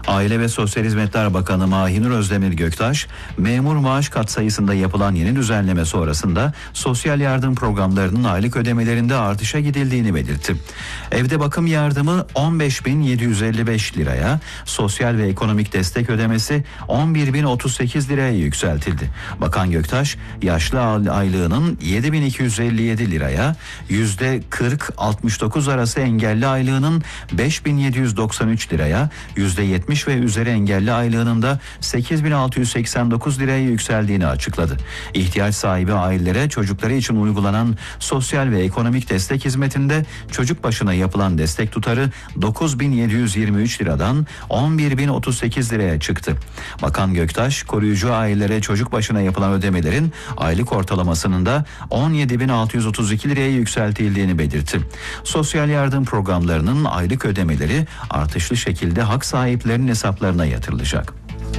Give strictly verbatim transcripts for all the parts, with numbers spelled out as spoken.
Aile ve Sosyal Hizmetler Bakanı Mahinur Özdemir Göktaş, memur maaş katsayısında yapılan yeni düzenleme sonrasında sosyal yardım programlarının aylık ödemelerinde artışa gidildiğini belirtti. Evde bakım yardımı on beş bin yedi yüz elli beş liraya, sosyal ve ekonomik destek ödemesi on bir bin otuz sekiz liraya yükseltildi. Bakan Göktaş, yaşlı aylığının yedi bin iki yüz elli yedi liraya, yüzde kırk altmış dokuz arası engelli aylığının beş bin yedi yüz doksan üç liraya, yüzde yetmiş ve üzeri engelli aylığının da sekiz bin altı yüz seksen dokuz liraya yükseldiğini açıkladı. İhtiyaç sahibi ailelere çocukları için uygulanan sosyal ve ekonomik destek hizmetinde çocuk başına yapılan destek tutarı dokuz bin yedi yüz yirmi üç liradan on bir bin otuz sekiz liraya çıktı. Bakan Göktaş, koruyucu ailelere çocuk başına yapılan ödemelerin aylık ortalamasının da on yedi bin altı yüz otuz iki liraya yükseltildiğini belirtti. Sosyal yardım programlarının aylık ödemeleri artışlı şekilde hak sahiplerinin hesaplarına yatırılacak.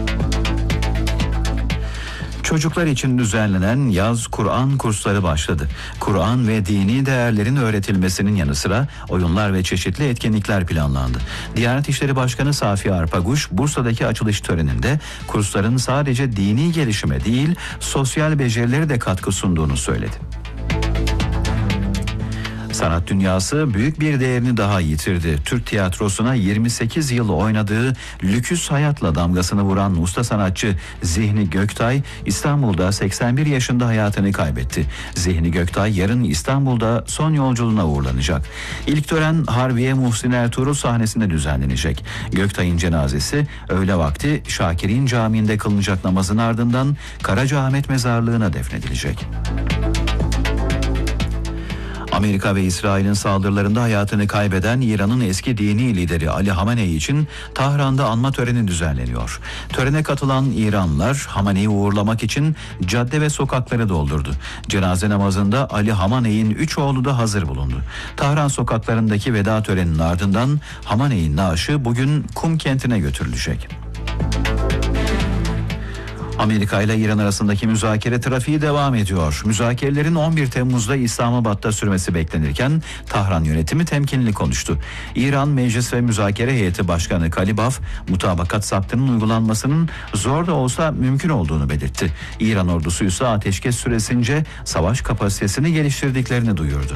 Çocuklar için düzenlenen yaz Kur'an kursları başladı. Kur'an ve dini değerlerin öğretilmesinin yanı sıra oyunlar ve çeşitli etkinlikler planlandı. Diyanet İşleri Başkanı Safiye Arpaguş, Bursa'daki açılış töreninde kursların sadece dini gelişime değil, sosyal becerileri de katkı sunduğunu söyledi. Sanat dünyası büyük bir değerini daha yitirdi. Türk tiyatrosuna yirmi sekiz yıl oynadığı Lüküs Hayat'la damgasını vuran usta sanatçı Zihni Göktay, İstanbul'da seksen bir yaşında hayatını kaybetti. Zihni Göktay yarın İstanbul'da son yolculuğuna uğurlanacak. İlk tören Harbiye Muhsin Ertuğrul sahnesinde düzenlenecek. Göktay'ın cenazesi öğle vakti Şakir'in Camii'nde kılınacak namazın ardından Karacaahmet Mezarlığı'na defnedilecek. Amerika ve İsrail'in saldırılarında hayatını kaybeden İran'ın eski dini lideri Ali Hamenei için Tahran'da anma töreni düzenleniyor. Törene katılan İranlılar Hamenei'yi uğurlamak için cadde ve sokakları doldurdu. Cenaze namazında Ali Hamenei'nin üç oğlu da hazır bulundu. Tahran sokaklarındaki veda töreninin ardından Hamenei'nin naaşı bugün Kum kentine götürülecek. Amerika ile İran arasındaki müzakere trafiği devam ediyor. Müzakerelerin on bir Temmuz'da İslamabad'da sürmesi beklenirken Tahran yönetimi temkinli konuştu. İran Meclis ve Müzakere Heyeti Başkanı Kalibaf, mutabakat saptının uygulanmasının zor da olsa mümkün olduğunu belirtti. İran ordusu ise ateşkes süresince savaş kapasitesini geliştirdiklerini duyurdu.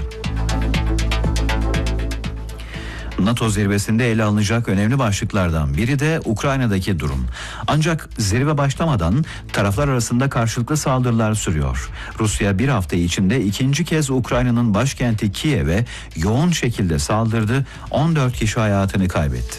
NATO zirvesinde ele alınacak önemli başlıklardan biri de Ukrayna'daki durum. Ancak zirve başlamadan taraflar arasında karşılıklı saldırılar sürüyor. Rusya bir hafta içinde ikinci kez Ukrayna'nın başkenti Kiev'e yoğun şekilde saldırdı. on dört kişi hayatını kaybetti.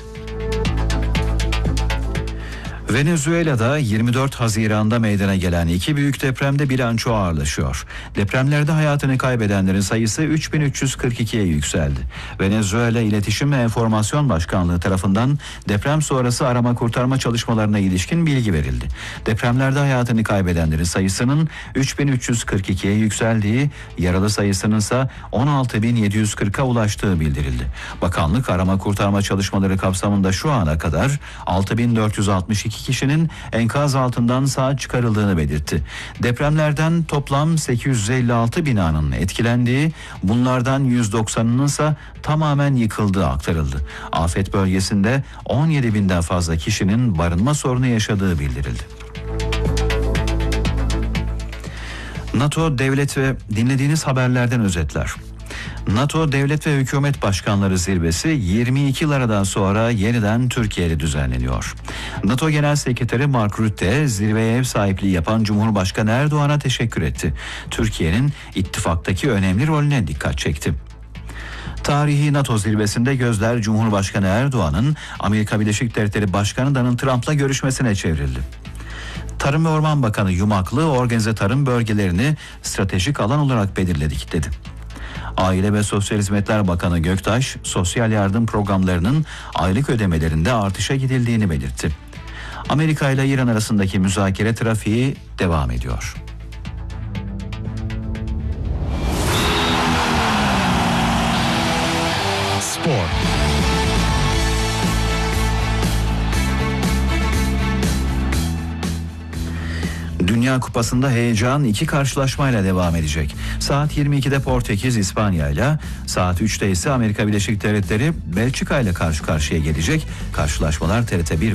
Venezuela'da yirmi dört Haziran'da meydana gelen iki büyük depremde bilanço ağırlaşıyor. Depremlerde hayatını kaybedenlerin sayısı üç bin üç yüz kırk ikiye yükseldi. Venezuela İletişim ve Enformasyon Başkanlığı tarafından deprem sonrası arama kurtarma çalışmalarına ilişkin bilgi verildi. Depremlerde hayatını kaybedenlerin sayısının üç bin üç yüz kırk ikiye yükseldiği, yaralı sayısının ise on altı bin yedi yüz kırka ulaştığı bildirildi. Bakanlık arama kurtarma çalışmaları kapsamında şu ana kadar altı bin dört yüz altmış iki kişinin enkaz altından sağ çıkarıldığını belirtti. Depremlerden toplam sekiz yüz elli altı binanın etkilendiği, bunlardan yüz doksanının ise tamamen yıkıldığı aktarıldı. Afet bölgesinde on yedi binden fazla kişinin barınma sorunu yaşadığı bildirildi. NATO devlet ve dinlediğiniz haberlerden özetler. NATO Devlet ve Hükümet Başkanları Zirvesi yirmi iki yıl aradan sonra yeniden Türkiye'de düzenleniyor. NATO Genel Sekreteri Mark Rutte zirveye ev sahipliği yapan Cumhurbaşkanı Erdoğan'a teşekkür etti. Türkiye'nin ittifaktaki önemli rolüne dikkat çekti. Tarihi NATO zirvesinde gözler Cumhurbaşkanı Erdoğan'ın Amerika Birleşik Devletleri Başkanı Donald Trump'la görüşmesine çevrildi. Tarım ve Orman Bakanı Yumaklı organize tarım bölgelerini stratejik alan olarak belirledik dedi. Aile ve Sosyal Hizmetler Bakanı Göktaş, sosyal yardım programlarının aylık ödemelerinde artışa gidildiğini belirtti. Amerika ile İran arasındaki müzakere trafiği devam ediyor. Spor. Dünya Kupası'nda heyecan iki karşılaşmayla devam edecek. Saat yirmi ikide Portekiz İspanya ile, saat üçte ise Amerika Birleşik Devletleri Belçika ile karşı karşıya gelecek. Karşılaşmalar T R T bir